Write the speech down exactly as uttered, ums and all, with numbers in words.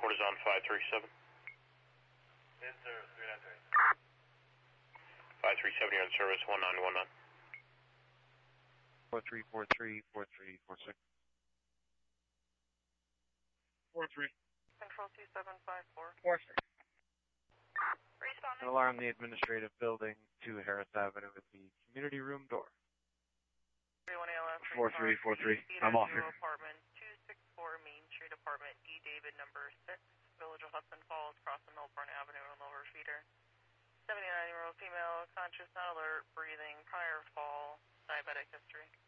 Report is on five three seven. Yes, sir, three nine three. five three seven, you're on service, one nine one nine. four three four three, four three four six. four three. Control two seven five four. four six. Responding. An alarm the administrative building to Harris Avenue with the community room door. four three four three. I'm off here. Apartment two six four Main Street, apartment E. David number six, Village of Hudson Falls, crossing Millburn Avenue and Lower Feeder. seventy-nine-year-old female, conscious, not alert, breathing, prior fall, diabetic history.